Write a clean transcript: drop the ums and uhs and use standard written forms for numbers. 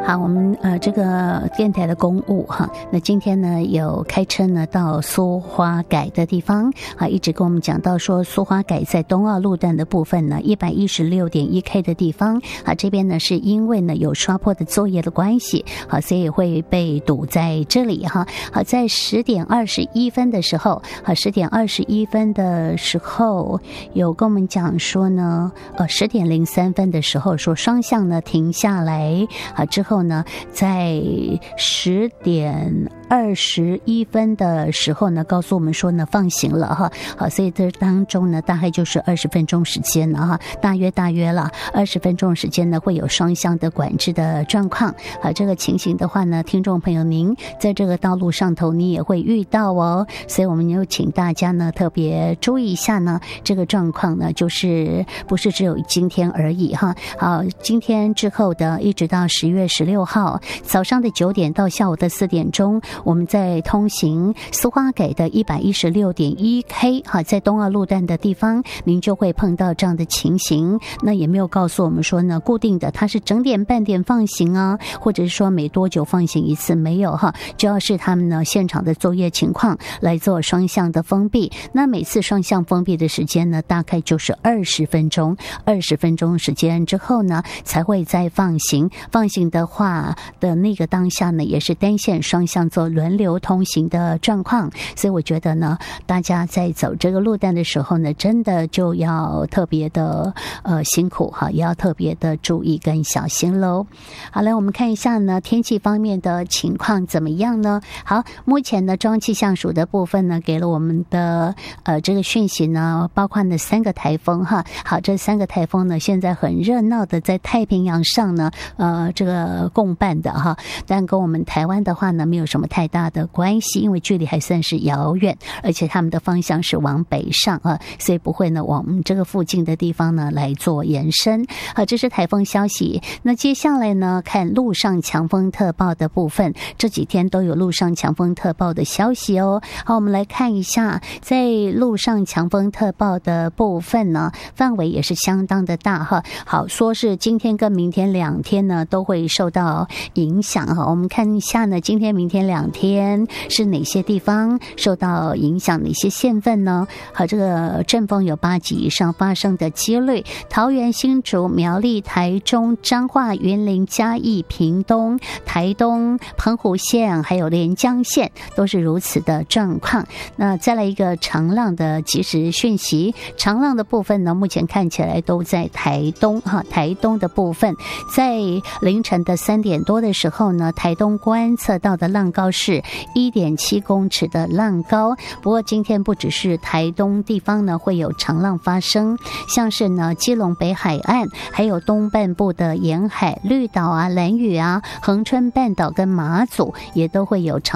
好，我们这个电台的公务哈，那今天呢有开车呢到苏花改的地方啊，一直跟我们讲到说苏花改在东澳路段的部分呢116.1K 的地方啊，这边呢是因为呢有刷坡的作业的关系，好，所以会被堵在这里哈。好，在10点21分的时候，好，10点21分的时候有跟我们讲说呢，10点03分的时候说双向呢停下来啊，之后呢，在10点21分的时候呢，告诉我们说呢放行了哈。好，所以这当中呢，大概就是20分钟时间了哈，大约了20分钟时间呢，会有双向的管制的状况。好，这个情形的话呢，听众朋友您在这个道路上头你也会遇到哦，所以我们就请大家呢特别注意一下呢，这个状况呢就是不是只有今天而已哈。好，今天之后的一直到10月16号早上的9点到下午的4点钟，我们在通行苏花改的116.1K 哈，在东澳路段的地方，您就会碰到这样的情形。那也没有告诉我们说呢，固定的它是整点半点放行啊，或者是说每多久放行一次，没有哈，就要是他们呢现场的作业情况来做双向的封闭。那每次双向封闭的时间呢，大概就是20分钟，20分钟时间之后呢，才会再放行。放行的话的那个当下呢，也是单线双向做轮流通行的状况，所以我觉得呢，大家在走这个路段的时候呢，真的就要特别的辛苦哈，也要特别的注意跟小心喽。好了，我们看一下呢天气方面的情况怎么样呢？好，目前呢中央气象署的部分呢给了我们的这个讯息呢，包括呢3个台风哈。好，这3个台风呢现在很热闹的在太平洋上呢这个共伴的哈，但跟我们台湾的话呢没有什么太大的关系，因为距离还算是遥远，而且他们的方向是往北上啊，所以不会呢往我们这个附近的地方呢来做延伸。好，这是台风消息。那接下来呢看陆上强风特报的部分，这几天都有陆上强风特报的消息哦。好，我们来看一下，在陆上强风特报的部分呢，范围也是相当的大哈。好，说是今天跟明天2天呢都会受到影响哈。我们看一下呢，今天明天2天是哪些地方受到影响，哪些县份呢？好，这个阵风有8级以上发生的几率，桃园、新竹、苗栗、台中、彰化、云林、嘉义、屏东、台东、澎湖县还有连江县都是如此的状况。那再来一个长浪的即时讯息，长浪的部分呢，目前看起来都在台东哈，台东的部分在凌晨的3点多的时候呢，台东观测到的浪高是1.7公尺的浪高。不过今天不只是台东地方呢会有长浪发生，像是呢基隆北海岸还有东半部的沿海绿岛啊、兰屿啊、恒春半岛跟马祖也都会有长